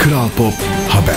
Kral Pop Haber.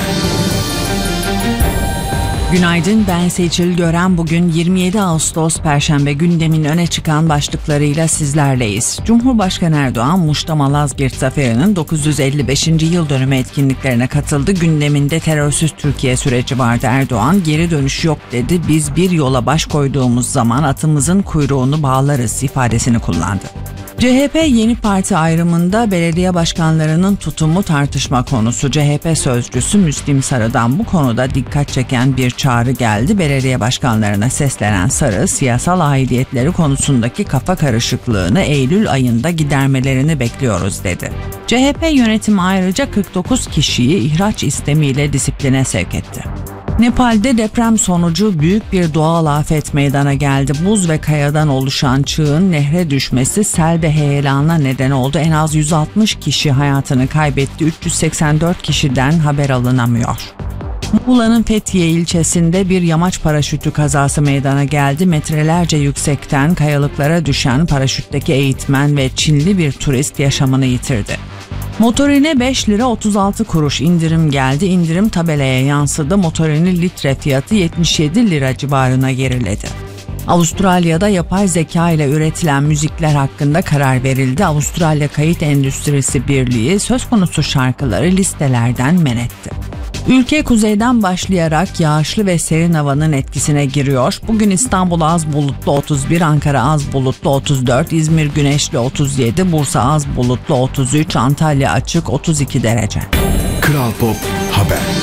Günaydın, ben Seçil Gören. Bugün 27 Ağustos Perşembe, gündemin öne çıkan başlıklarıyla sizlerleyiz. Cumhurbaşkanı Erdoğan, Muş'ta Malazgirt Zaferi'nin 955. yıl dönümü etkinliklerine katıldı. Gündeminde terörsüz Türkiye süreci vardı. Erdoğan, geri dönüş yok dedi. Biz bir yola baş koyduğumuz zaman atımızın kuyruğunu bağlarız ifadesini kullandı. CHP yeni parti ayrımında belediye başkanlarının tutumu tartışma konusu. CHP sözcüsü Müslim Sarı'dan bu konuda dikkat çeken bir çağrı geldi. Belediye başkanlarına seslenen Sarı, siyasal aidiyetleri konusundaki kafa karışıklığını Eylül ayında gidermelerini bekliyoruz dedi. CHP yönetimi ayrıca 49 kişiyi ihraç istemiyle disipline sevk etti. Nepal'de deprem sonucu büyük bir doğal afet meydana geldi. Buz ve kayadan oluşan çığın nehre düşmesi sel ve heyelanına neden oldu. En az 160 kişi hayatını kaybetti. 384 kişiden haber alınamıyor. Muğla'nın Fethiye ilçesinde bir yamaç paraşütü kazası meydana geldi. Metrelerce yüksekten kayalıklara düşen paraşütteki eğitmen ve Çinli bir turist yaşamını yitirdi. Motorine 5 lira 36 kuruş indirim geldi. İndirim tabelaya yansıdı. Motorinin litre fiyatı 77 lira civarına geriledi. Avustralya'da yapay zeka ile üretilen müzikler hakkında karar verildi. Avustralya Kayıt Endüstrisi Birliği söz konusu şarkıları listelerden men etti. Ülke kuzeyden başlayarak yağışlı ve serin havanın etkisine giriyor. Bugün İstanbul az bulutlu 31, Ankara az bulutlu 34, İzmir güneşli 37, Bursa az bulutlu 33, Antalya açık 32 derece. Kral Pop Haber.